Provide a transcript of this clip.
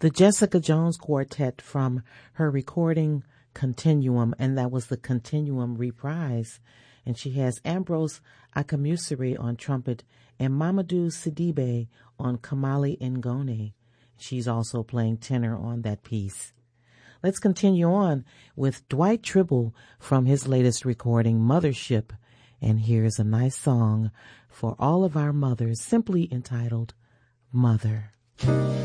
The Jessica Jones Quartet from her recording Continuum, and that was the Continuum reprise. And she has Ambrose Akamusiri on trumpet and Mamadou Sidibe on Kamali Ngone. She's also playing tenor on that piece. Let's continue on with Dwight Tribble from his latest recording, Mothership. And here's a nice song for all of our mothers, simply entitled Mother.